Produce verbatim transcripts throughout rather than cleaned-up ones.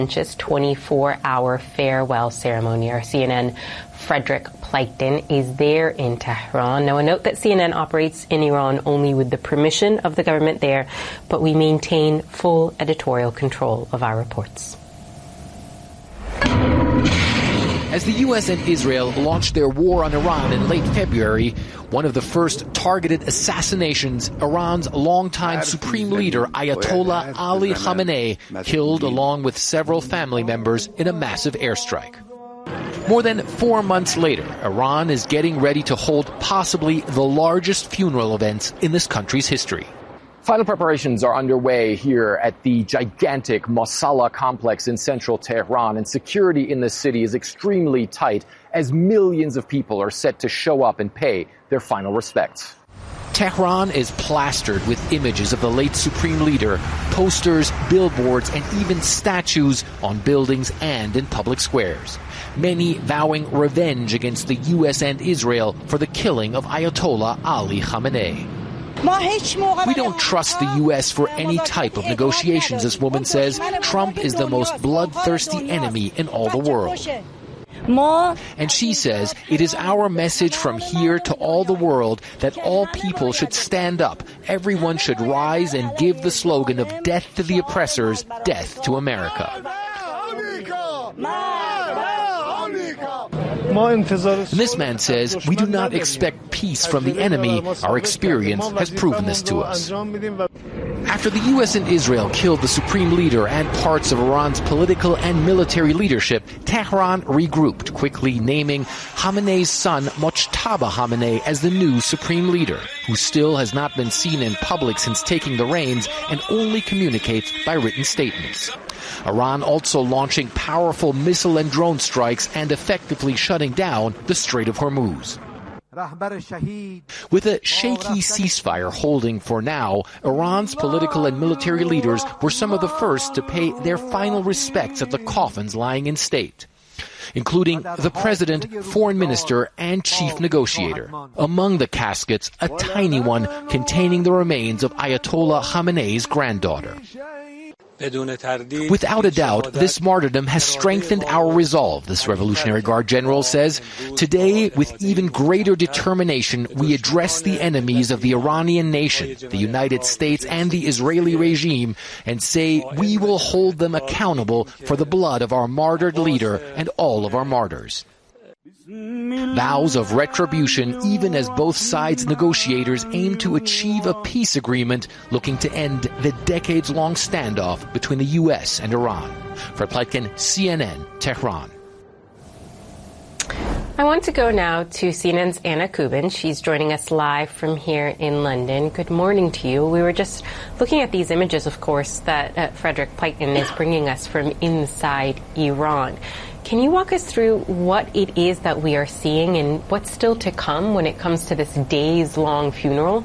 twenty-four hour farewell ceremony. Our C N N Frederick Pleitgen is there in Tehran. Now, a note that C N N operates in Iran only with the permission of the government there, but we maintain full editorial control of our reports. As the U S and Israel launched their war on Iran in late February, one of the first targeted assassinations, Iran's longtime supreme leader, Ayatollah Ali Khamenei, killed along with several family members in a massive airstrike. More than four months later, Iran is getting ready to hold possibly the largest funeral events in this country's history. Final preparations are underway here at the gigantic Mosalla complex in central Tehran, and security in the city is extremely tight as millions of people are set to show up and pay their final respects. Tehran is plastered with images of the late supreme leader, posters, billboards, and even statues on buildings and in public squares. Many vowing revenge against the U S and Israel for the killing of Ayatollah Ali Khamenei. We don't trust the U S for any type of negotiations, this woman says. Trump is the most bloodthirsty enemy in all the world. And she says it is our message from here to all the world that all people should stand up. Everyone should rise and give the slogan of death to the oppressors, death to America. And this man says, we do not expect peace from the enemy. Our experience has proven this to us. After the U S and Israel killed the supreme leader and parts of Iran's political and military leadership, Tehran regrouped, quickly naming Khamenei's son Mojtaba Khamenei as the new supreme leader, who still has not been seen in public since taking the reins and only communicates by written statements. Iran also launching powerful missile and drone strikes and effectively shutting down the Strait of Hormuz. With a shaky ceasefire holding for now, Iran's political and military leaders were some of the first to pay their final respects at the coffins lying in state, including the president, foreign minister, and chief negotiator. Among the caskets, a tiny one containing the remains of Ayatollah Khamenei's granddaughter. Without a doubt, this martyrdom has strengthened our resolve, this Revolutionary Guard general says. Today, with even greater determination, we address the enemies of the Iranian nation, the United States, and the Israeli regime, and say we will hold them accountable for the blood of our martyred leader and all of our martyrs. Vows of retribution, even as both sides' negotiators aim to achieve a peace agreement looking to end the decades-long standoff between the U S and Iran. Fred Pleitgen, C N N, Tehran. I want to go now to C N N's Anna Kubin. She's joining us live from here in London. Good morning to you. We were just looking at these images, of course, that uh, Frederick Pleitgen is bringing us from inside Iran. Can you walk us through what it is that we are seeing and what's still to come when it comes to this days-long funeral?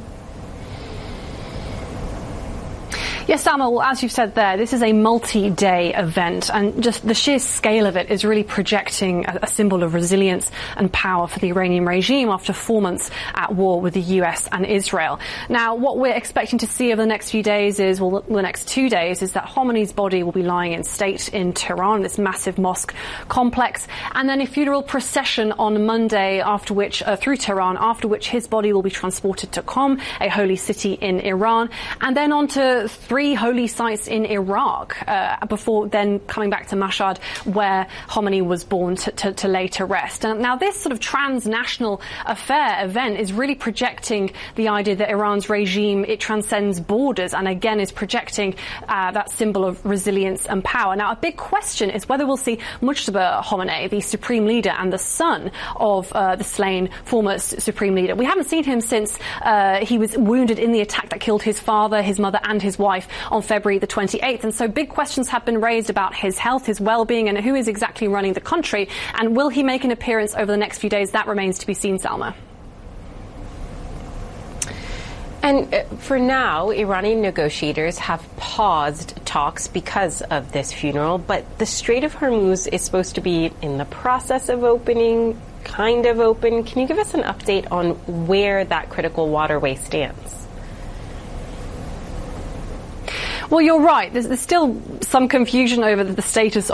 Yes, Salma, well, as you've said there, this is a multi-day event, and just the sheer scale of it is really projecting a, a symbol of resilience and power for the Iranian regime after four months at war with the U S and Israel. Now, what we're expecting to see over the next few days is, well, the next two days, is that Khamenei's body will be lying in state in Tehran, this massive mosque complex, and then a funeral procession on Monday, after which, uh, through Tehran, after which his body will be transported to Qom, a holy city in Iran, and then on to three Three holy sites in Iraq, uh, before then coming back to Mashhad, where Khamenei was born, to, to, to lay to rest. And now this sort of transnational affair event is really projecting the idea that Iran's regime, it transcends borders, and again is projecting uh, that symbol of resilience and power. Now, a big question is whether we'll see Mojtaba Khamenei, the supreme leader and the son of uh, the slain former s- supreme leader. We haven't seen him since uh, he was wounded in the attack that killed his father, his mother and his wife on February the twenty-eighth. And so big questions have been raised about his health, his well-being, and who is exactly running the country. And will he make an appearance over the next few days? That remains to be seen, Salma. And for now, Iranian negotiators have paused talks because of this funeral, but the Strait of Hormuz is supposed to be in the process of opening, kind of open. Can you give us an update on where that critical waterway stands? Well, you're right. There's, there's still some confusion over the status